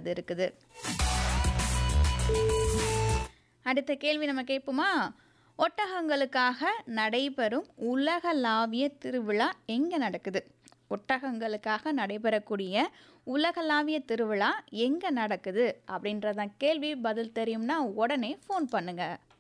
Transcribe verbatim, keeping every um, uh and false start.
அப்படின்றது இருக்குது. அடுத்த கேள்வி நம்ம கேட்போமா? ஒட்டகங்களுக்காக நடைபெறும் உலகளாவிய திருவிழா எங்கே நடக்குது? ஒட்டகங்களுக்காக நடைபெறக்கூடிய உலகளாவிய திருவிழா எங்கே நடக்குது அப்படின்றதான் கேள்வி. பதில் தெரியும்னா உடனே ஃபோன் பண்ணுங்க.